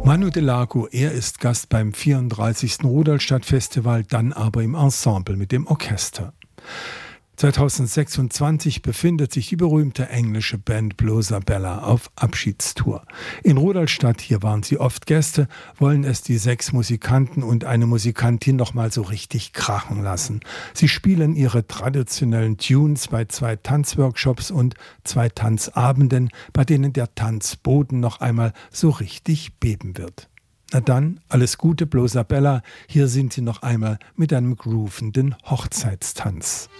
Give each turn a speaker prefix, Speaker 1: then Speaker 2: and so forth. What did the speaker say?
Speaker 1: Manu Delago, er ist Gast beim 34. Rudolstadt-Festival, dann aber im Ensemble mit dem Orchester. 2026 befindet sich die berühmte englische Band Blosabella auf Abschiedstour. In Rudolstadt, hier waren sie oft Gäste, wollen es die 6 Musikanten und eine Musikantin noch mal so richtig krachen lassen. Sie spielen ihre traditionellen Tunes bei 2 Tanzworkshops und 2 Tanzabenden, bei denen der Tanzboden noch einmal so richtig beben wird. Na dann, alles Gute Blosabella, hier sind sie noch einmal mit einem groovenden Hochzeitstanz.